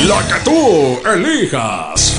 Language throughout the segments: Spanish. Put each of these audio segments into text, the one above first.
La que tú elijas.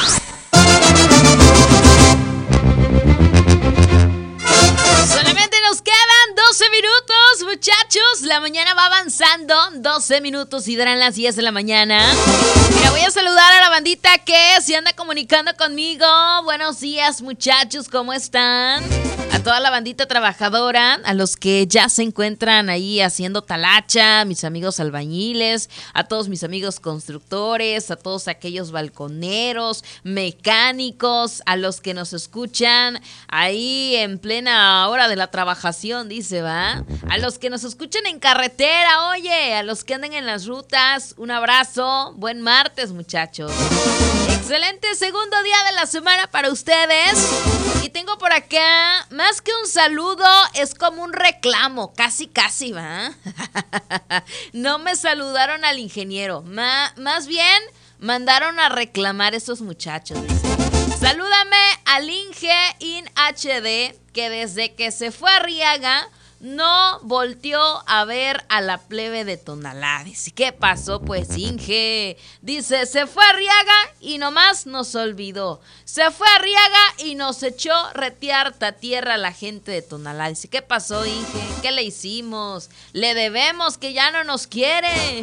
Solamente nos quedan 12 minutos, muchachos. La mañana va avanzando. 12 minutos y darán las 10 de la mañana. Mira, voy a saludar a la bandita que se anda comunicando conmigo. Buenos días, muchachos, ¿cómo están? A toda la bandita trabajadora, a los que ya se encuentran ahí haciendo talacha, mis amigos albañiles, a todos mis amigos constructores, a todos aquellos balconeros, mecánicos, a los que nos escuchan ahí en plena hora de la trabajación, dice, ¿va? A los que nos escuchan en carretera, oye, a los que andan en las rutas, un abrazo, buen martes, muchachos. Excelente segundo día de la semana para ustedes. Y tengo por acá, más que un saludo, es como un reclamo, casi, ¿va? No me saludaron al ingeniero, más bien mandaron a reclamar estos muchachos. Salúdame al Inge in HD, que desde que se fue a Arriaga no volteó a ver a la plebe de Tonalá. Dice, ¿qué pasó pues, Inge? Dice, se fue a Arriaga y nomás nos olvidó. Se fue a Arriaga y nos echó retearta tierra a la gente de Tonalá. Dice, ¿qué pasó, Inge? ¿Qué le hicimos? Le debemos, que ya no nos quiere.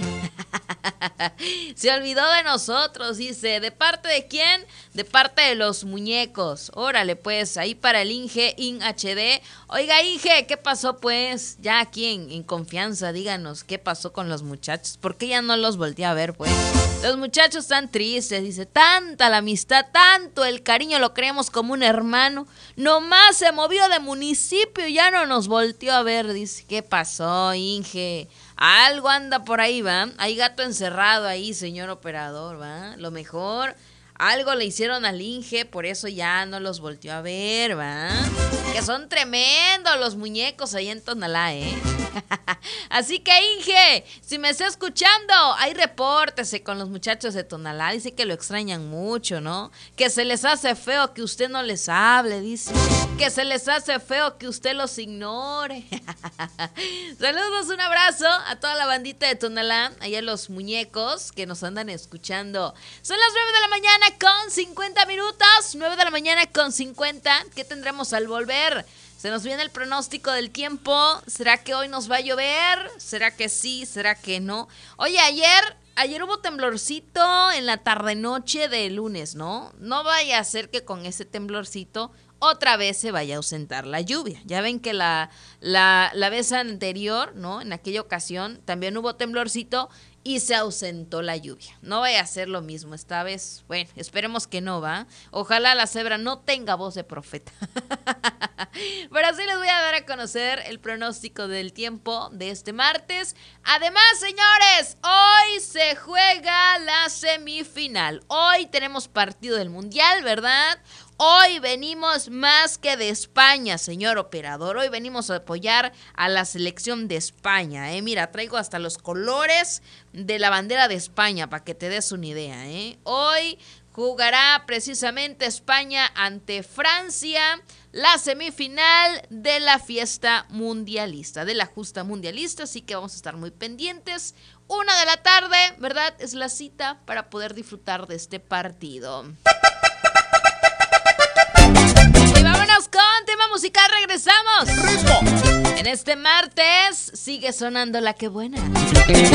Se olvidó de nosotros, dice. ¿De parte de quién? De parte de los muñecos. Órale, pues, ahí para el Inge in HD. Oiga, Inge, ¿qué pasó, pues? Ya aquí en confianza, díganos, ¿qué pasó con los muchachos? ¿Por qué ya no los volteé a ver, pues? Los muchachos están tristes, dice. Tanta la amistad, tanto el cariño, lo creemos como un hermano. Nomás se movió de municipio y ya no nos volteó a ver, dice. ¿Qué pasó, Inge? Algo anda por ahí, ¿va? Hay gato encerrado ahí, señor operador, ¿va? Lo mejor, algo le hicieron al Inge, por eso ya no los volteó a ver, ¿va? Que son tremendos los muñecos ahí en Tonalá, ¿eh? Así que, Inge, si me está escuchando, ahí repórtese con los muchachos de Tonalá. Dice que lo extrañan mucho, ¿no? Que se les hace feo que usted no les hable, dice. Que se les hace feo que usted los ignore. Saludos, un abrazo a toda la bandita de Tonalá, allá los muñecos que nos andan escuchando. Son las 9 de la mañana con 50 minutos. 9 de la mañana con 50. ¿Qué tendremos al volver? Se nos viene el pronóstico del tiempo. ¿Será que hoy nos va a llover? ¿Será que sí? ¿Será que no? Oye, ayer hubo temblorcito en la tarde-noche de lunes, ¿no? No vaya a ser que con ese temblorcito otra vez se vaya a ausentar la lluvia. Ya ven que la vez anterior, ¿no? En aquella ocasión también hubo temblorcito y se ausentó la lluvia. No vaya a ser lo mismo esta vez. Bueno, esperemos que no, ¿va? Ojalá la cebra no tenga voz de profeta. Pero así les voy a dar a conocer el pronóstico del tiempo de este martes. Además, señores, hoy se juega la semifinal. Hoy tenemos partido del Mundial, ¿verdad? Hoy venimos más que de España, señor operador. Hoy venimos a apoyar a la selección de España, Mira, traigo hasta los colores de la bandera de España para que te des una idea, Hoy jugará precisamente España ante Francia, la semifinal de la fiesta mundialista, de la justa mundialista, así que vamos a estar muy pendientes. 1 de la tarde, ¿verdad? Es la cita para poder disfrutar de este partido. Y vámonos con tema musical, regresamos. ¡Ritmo! En este martes sigue sonando la que buena.